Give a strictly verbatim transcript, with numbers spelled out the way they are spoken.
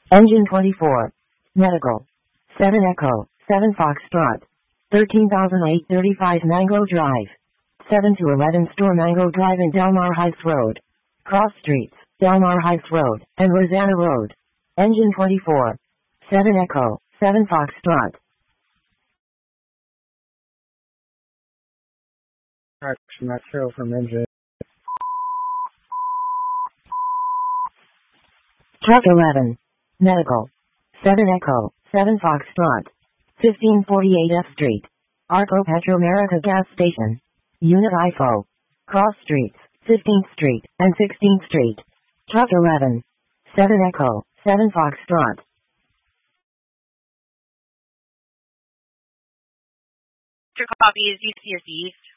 Engine twenty-four. Medical. seven Echo, seven Foxtrot. thirteen thousand eight hundred thirty-five Mango Drive. seven to eleven Store Mango Drive and Delmar Heights Road. Cross Streets, Delmar Heights Road, and Rosanna Road. Engine twenty-four. seven Echo, seven Foxtrot. Action Metro from engine. Truck eleven. Medical. seven Echo, seven Foxtrot. fifteen forty-eight F Street. Arco Petromerica Gas Station. Unit I F O. Cross Streets, fifteenth Street, and sixteenth Street. Truck eleven. seven Echo, seven Foxtrot. Copy is U C S East.